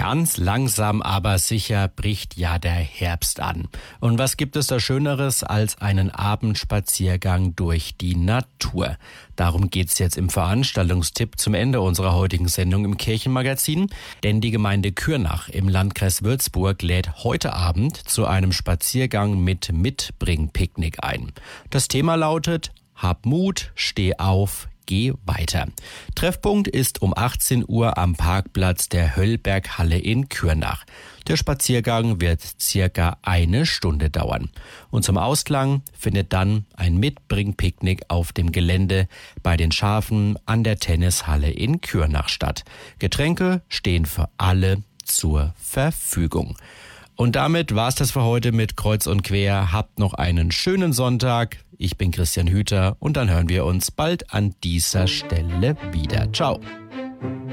Ganz langsam, aber sicher bricht ja der Herbst an. Und was gibt es da Schöneres als einen Abendspaziergang durch die Natur? Darum geht's jetzt im Veranstaltungstipp zum Ende unserer heutigen Sendung im Kirchenmagazin. Denn die Gemeinde Kürnach im Landkreis Würzburg lädt heute Abend zu einem Spaziergang mit Mitbringpicknick ein. Das Thema lautet: Hab Mut, steh auf, geh weiter. Treffpunkt ist um 18 Uhr am Parkplatz der Höllberghalle in Kürnach. Der Spaziergang wird circa 1 Stunde dauern. Und zum Ausklang findet dann ein Mitbringpicknick auf dem Gelände bei den Schafen an der Tennishalle in Kürnach statt. Getränke stehen für alle zur Verfügung. Und damit war's das für heute mit Kreuz und Quer. Habt noch einen schönen Sonntag. Ich bin Christian Hüter und dann hören wir uns bald an dieser Stelle wieder. Ciao.